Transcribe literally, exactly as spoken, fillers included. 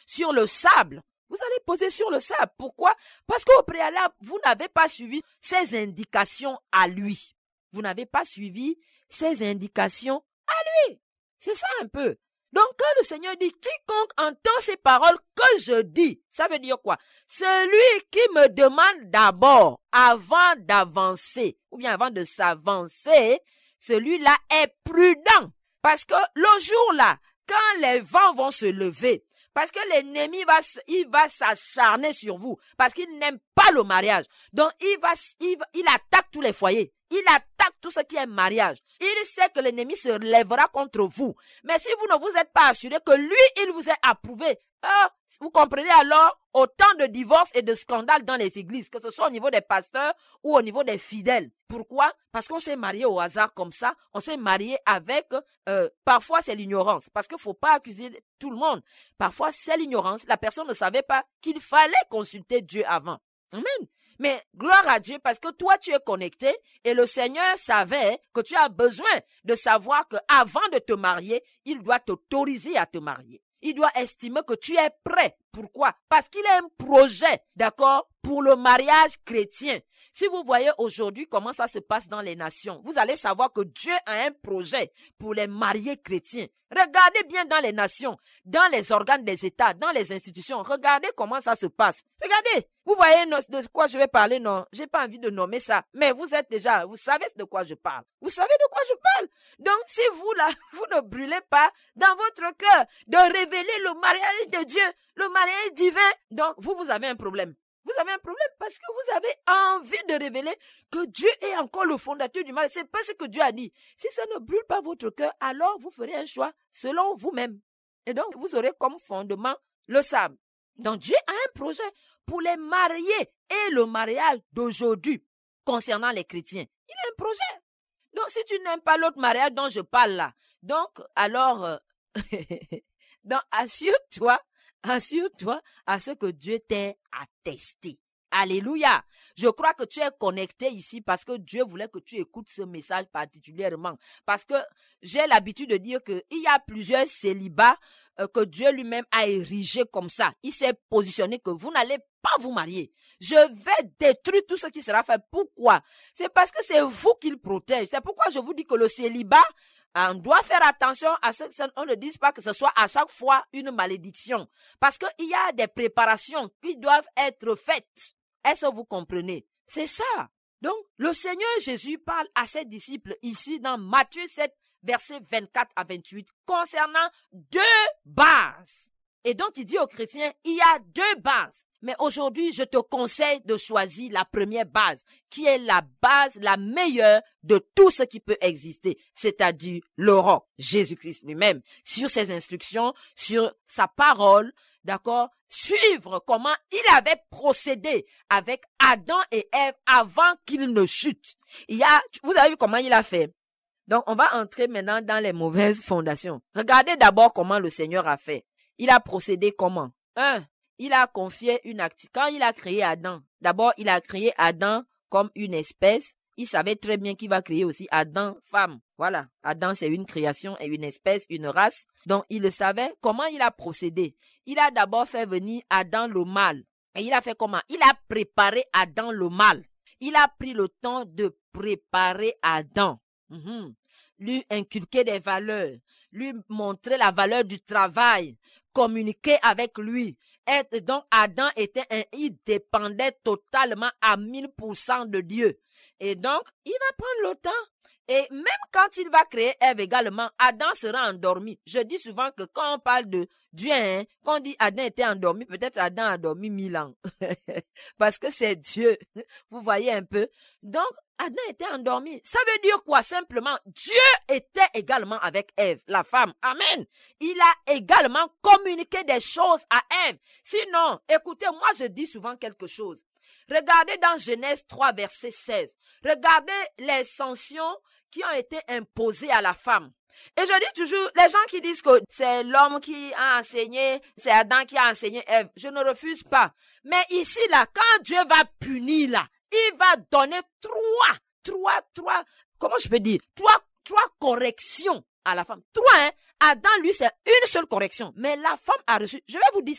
sur le sable. Vous allez poser sur le sable. Pourquoi? Parce qu'au préalable, vous n'avez pas suivi ses indications à lui. Vous n'avez pas suivi ses indications à lui. C'est ça un peu. Donc, quand le Seigneur dit, quiconque entend ces paroles que je dis, ça veut dire quoi? Celui qui me demande d'abord, avant d'avancer, ou bien avant de s'avancer, celui-là est prudent. Parce que le jour-là, quand les vents vont se lever, parce que l'ennemi va, il va s'acharner sur vous, parce qu'il n'aime pas le mariage. Donc, il va, il va, il attaque tous les foyers. Il attaque tout ce qui est mariage. Il sait que l'ennemi se lèvera contre vous. Mais si vous ne vous êtes pas assuré que lui, il vous a approuvé, euh, vous comprenez alors autant de divorces et de scandales dans les églises, que ce soit au niveau des pasteurs ou au niveau des fidèles. Pourquoi? Parce qu'on s'est marié au hasard comme ça. On s'est marié avec, euh, parfois c'est l'ignorance. Parce qu'il ne faut pas accuser tout le monde. Parfois c'est l'ignorance. La personne ne savait pas qu'il fallait consulter Dieu avant. Amen. Mais gloire à Dieu parce que toi tu es connecté et le Seigneur savait que tu as besoin de savoir que avant de te marier, il doit t'autoriser à te marier. Il doit estimer que tu es prêt. Pourquoi? Parce qu'il a un projet, d'accord, pour le mariage chrétien. Si vous voyez aujourd'hui comment ça se passe dans les nations, vous allez savoir que Dieu a un projet pour les mariés chrétiens. Regardez bien dans les nations, dans les organes des États, dans les institutions. Regardez comment ça se passe. Regardez. Vous voyez de quoi je vais parler, non? J'ai pas envie de nommer ça. Mais vous êtes déjà, vous savez de quoi je parle. Vous savez de quoi je parle. Donc, si vous là, vous ne brûlez pas dans votre cœur de révéler le mariage de Dieu, le mariage divin, donc vous, vous avez un problème. Vous avez un problème parce que vous avez envie de révéler que Dieu est encore le fondateur du mal. C'est pas ce que Dieu a dit. Si ça ne brûle pas votre cœur, alors vous ferez un choix selon vous-même. Et donc, vous aurez comme fondement le sable. Donc, Dieu a un projet pour les mariés et le mariage d'aujourd'hui concernant les chrétiens. Il a un projet. Donc, si tu n'aimes pas l'autre mariage dont je parle là, donc, alors, euh, donc assure-toi Assure-toi à ce que Dieu t'ait attesté. Alléluia. Je crois que tu es connecté ici parce que Dieu voulait que tu écoutes ce message particulièrement. Parce que j'ai l'habitude de dire qu'il y a plusieurs célibats euh, que Dieu lui-même a érigés comme ça. Il s'est positionné que vous n'allez pas vous marier. Je vais détruire tout ce qui sera fait. Pourquoi? C'est parce que c'est vous qu'il protège. C'est pourquoi je vous dis que le célibat, on doit faire attention à ce qu'on ne dise pas que ce soit à chaque fois une malédiction. Parce qu'il y a des préparations qui doivent être faites. Est-ce que vous comprenez? C'est ça. Donc, le Seigneur Jésus parle à ses disciples ici dans Matthieu sept, versets vingt-quatre à vingt-huit, concernant deux bases. Et donc, il dit aux chrétiens, il y a deux bases. Mais aujourd'hui, je te conseille de choisir la première base, qui est la base la meilleure de tout ce qui peut exister, c'est-à-dire le roc, Jésus-Christ lui-même, sur ses instructions, sur sa parole, d'accord, suivre comment il avait procédé avec Adam et Ève avant qu'ils ne chutent. Il y a, vous avez vu comment il a fait? Donc, on va entrer maintenant dans les mauvaises fondations. Regardez d'abord comment le Seigneur a fait. Il a procédé comment? Un, il a confié une activité. Quand il a créé Adam, d'abord, il a créé Adam comme une espèce. Il savait très bien qu'il va créer aussi Adam, femme. Voilà. Adam, c'est une création et une espèce, une race. Donc, il le savait. Comment il a procédé? Il a d'abord fait venir Adam le mâle. Et il a fait comment? Il a préparé Adam le mâle. Il a pris le temps de préparer Adam. Mm-hmm. Lui inculquer des valeurs. Lui montrer la valeur du travail. Communiquer avec lui. Et donc, Adam était un, il dépendait totalement à mille pour cent de Dieu. Et donc, il va prendre le temps. Et même quand il va créer Ève également, Adam sera endormi. Je dis souvent que quand on parle de Dieu, hein, quand on dit Adam était endormi, peut-être Adam a dormi mille ans. Parce que c'est Dieu. Vous voyez un peu. Donc, Adam était endormi. Ça veut dire quoi? Simplement, Dieu était également avec Ève, la femme. Amen. Il a également communiqué des choses à Ève. Sinon, écoutez, moi je dis souvent quelque chose. Regardez dans Genèse trois, verset seize. Regardez les sanctions qui ont été imposées à la femme. Et je dis toujours, les gens qui disent que c'est l'homme qui a enseigné, c'est Adam qui a enseigné Ève, je ne refuse pas. Mais ici, là, quand Dieu va punir, là, il va donner trois, trois, trois, comment je peux dire, trois, trois corrections à la femme. Trois, hein. Adam, lui, c'est une seule correction. Mais la femme a reçu, je vais vous dire